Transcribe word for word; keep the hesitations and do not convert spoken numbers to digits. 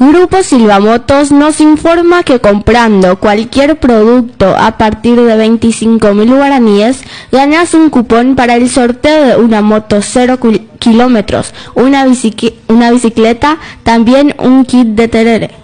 Grupo Silvamotos nos informa que comprando cualquier producto a partir de veinticinco mil guaraníes, ganas un cupón para el sorteo de una moto cero kilómetros, una, bicic- una bicicleta, también un kit de terere.